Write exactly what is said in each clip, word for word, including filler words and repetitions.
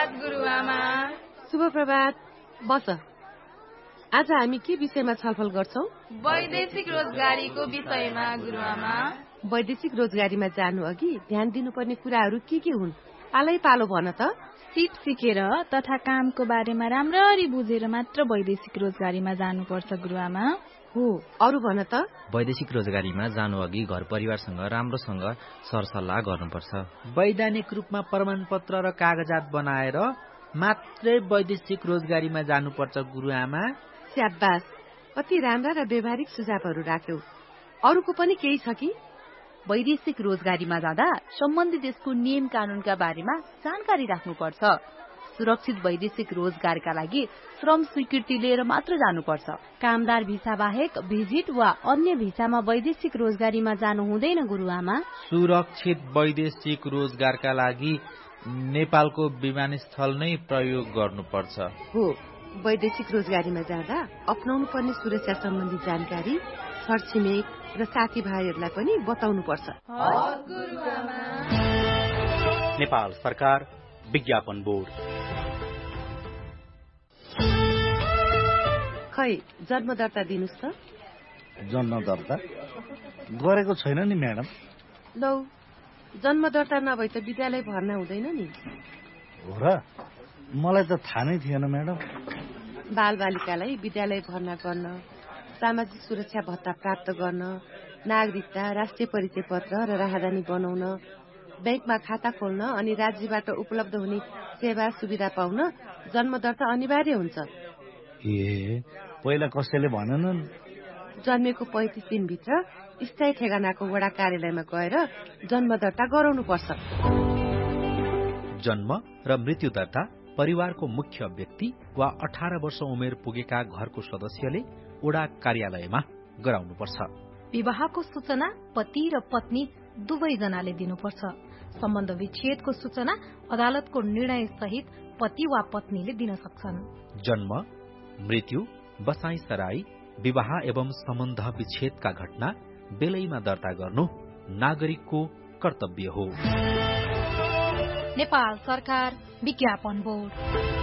प्रभात गुरुआमा। शुभ प्रभात। बस, आज हामी के विषयमा छलफल गर्छौं? वैदेशिक रोजगारीको विषयमा गुरुआमा। वैदेशिक रोजगारीमा जानु अघि ध्यान दिनुपर्ने कुराहरू के के हुन्? पालै पालो भन त। सिप सिकेर तथा कामको बारेमा राम्ररी बुझेर मात्र वैदेशिक रोजगारीमा जानुपर्छ गुरुआमा। हो, अरु भन त। वैदेशिक रोजगारीमा जानु अघि घर परिवारसँग राम्रोसँग सरसल्लाह गर्नुपर्छ। वैधानिक रूपमा प्रमाणपत्र र कागजात बनाएर मात्रै वैदेशिक रोजगारीमा जानुपर्छ गुरुआमा। स्याबास, कति राम्रा र व्यवहारिक सुझावहरू राख्यौ। अरूको पनि केही छ कि? वैदेशिक रोजगारीमा जाँदा सम्बन्धित देशको नियम कानूनका बारेमा जानकारी राख्नुपर्छ। सुरक्षित वैदेशिक रोजगारका लागि श्रम स्वीकृति लिएर मात्र जानुपर्छ। कामदार भिसा बाहेक भिजिट वा अन्य भिसामा वैदेशिक रोजगारीमा जानु हुँदैन गुरुआमा। सुरक्षित वैदेशिक रोजगारका लागि नेपालको विमानस्थल नै प्रयोग गर्नुपर्छ। हो, वैदेशिक रोजगारीमा जाँदा अपनाउनु पर्ने सुरक्षा सम्बन्धी जानकारी छरछिमेक र साथीभाइहरूलाई पनि बताउनु पर्छ। नेपाल सरकार विज्ञापन बोर्ड। खै, जन्म दर्ता दिनुस् त। जन्म दर्ता गरेको छैन नि म्याडम। लौ, जन्म दर्ता नभए त विद्यालय भर्ना हुँदैन नि। हो र? मलाई त थाहा नै थिएन म्याडम। बालबालिकालाई विद्यालय भर्ना गर्न, सामाजिक सुरक्षा भत्ता प्राप्त गर्न, नागरिकता, राष्ट्रिय परिचय पत्र र राहदानी बनाउन, बैंकमा खाता खोल्न अनि राज्यबाट उपलब्ध हुने सेवा सुविधा पाउन जन्म दर्ता अनिवार्य हुन्छ। ए, पहिला कसैले भनेनन्? जन्मेको पैँतिस दिनभित्र स्थायी ठेगानाको वडा कार्यालयमा गएर जन्म दर्ता गराउनु पर्छ। जन्म र मृत्यु दर्ता परिवारको मुख्य व्यक्ति वा अठार वर्ष उमेर पुगेका घरको सदस्यले वडा कार्यालयमा गराउनुपर्छ। विवाहको सूचना पति र पत्नी दुवैजनाले दिनुपर्छ। सम्बन्ध विच्छेदको सूचना अदालतको निर्णय सहित पति वा पत्नीले दिन सक्छन्। जन्म, मृत्यु, बसाई सराई, विवाह एवं सम्बन्ध विच्छेदका घटना बेलैमा दर्ता गर्नु नागरिकको कर्तव्य हो। नेपाल सरकार विज्ञापन बोर्ड।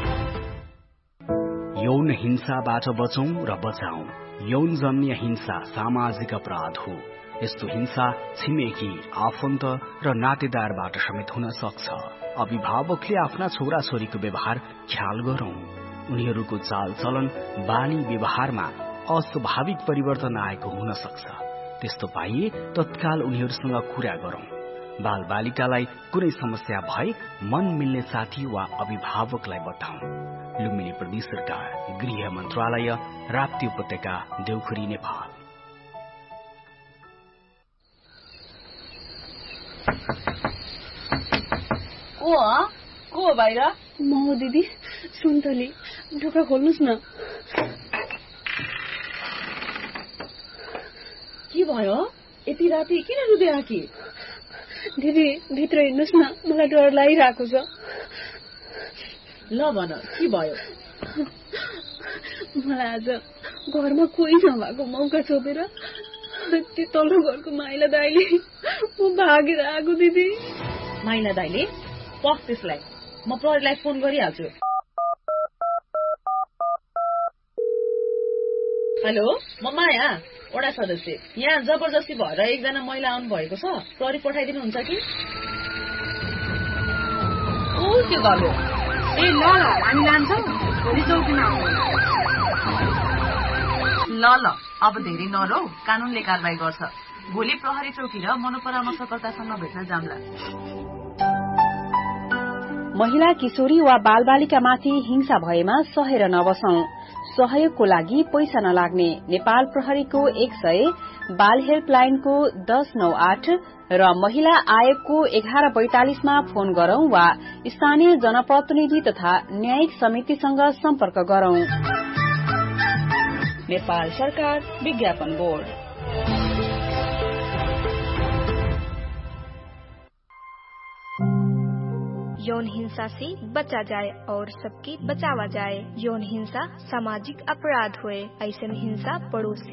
यौन हिंसाबाट बचौं र बचाउँ। यौन जन्य हिंसा सामाजिक अपराध हो। यस्तो हिंसा छिमेकी, आफन्त र नातेदारबाट समेत हुन सक्छ। अभिभावकले आफ्ना छोरा छोरीको व्यवहार ख्याल गरौं। उनीहरूको चालचलन, बानी व्यवहारमा अस्वाभाविक परिवर्तन आएको हुन सक्छ। त्यस्तो पाइए तत्काल उनीहरूसँग कुरा गरौं। बाल बालिकालाई कुनै समस्या भए मन मिल्ने साथी वा अभिभावकलाई बताउँ। लुम्बिनी प्रदेश सरकार, गृह मन्त्रालय, राप्ती उपत्यका, देउखुरी, नेपाल। को को बाहिर? म हो दिदी, सुन्तली। ढोका खोल्नुस् न। के भयो? यति राति किन रुँदै आकी? दिदी, भित्र हिँड्नुस् न, मलाई डर लागिरहेको छ। ल भन, के भयो? मलाई आज घरमा कोही नभएको मौका छोपेर त्यो तल्लो घरको माइला दाइले म भागेर आएको दिदी। माइला दाइले? पस त्यसलाई, म प्रहरीलाई फोन गरिहाल्छु। हेलो, म माया, वडा सदस्य। यहाँ जबरजस्ती भएर एकजना महिला आउनु भएको छ, प्रहरी पठाइदिनुहुन्छ कि? ओ के गर्यो? ए ल ल, हामी लान्छौँ, भोलि चौकीमा आउनु। ल ल, अब धेरै नरौ, कानूनले कारवाही गर्छ। भोलि प्रहरी चौकी र मनोपरामर्शकर्तासँग भेट्न जाम्ला। महिला, किशोरी वा बालबालिकामाथि हिंसा भएमा सहेर नबसौं। सहयोगको लागि पैसा नलाग्ने नेपाल प्रहरीको एक सय, बाल हेल्पलाइनको दस नौ आठ र महिला आयोगको एघार बैतालिसमा फोन गरौं वा स्थानीय जनप्रतिनिधि तथा न्यायिक समितिसँग सम्पर्क गरौं। नेपाल सरकार विज्ञापन बोर्ड। यौन हिंसा से बचा जाए और सबकी बचावा जाए। यौन हिंसा सामाजिक अपराध हुए। ऐसे हिंसा पड़ोसी